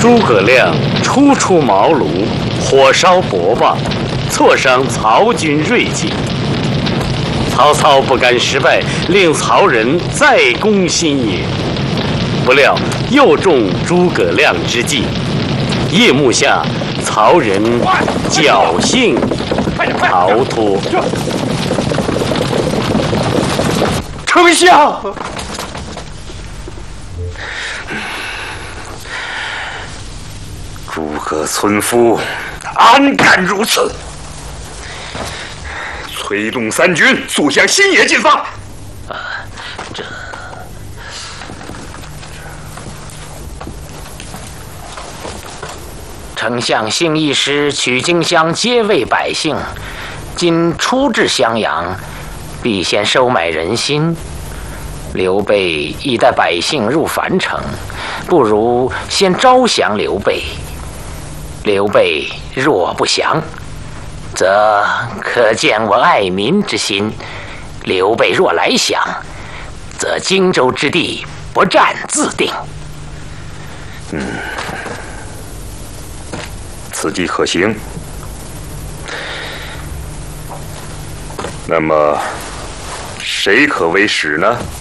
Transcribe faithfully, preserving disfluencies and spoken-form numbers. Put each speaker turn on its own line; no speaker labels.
诸葛亮初出茅庐，火烧博望，挫伤曹军锐气。曹操不甘失败，令曹仁再攻新野。不料又中诸葛亮之计，夜幕下，曹仁侥幸逃脱。
丞相。
诸葛村夫安敢如此？催动三军，速向新野进发。
啊，这丞相兴义师取荆襄，皆为百姓。今初至襄阳，必先收买人心。刘备已带百姓入樊城，不如先招降刘备。 刘备若不降，则可见我爱民之心；刘备若来降，则荆州之地不战自定。
嗯，此计可行。那么，谁可为使呢？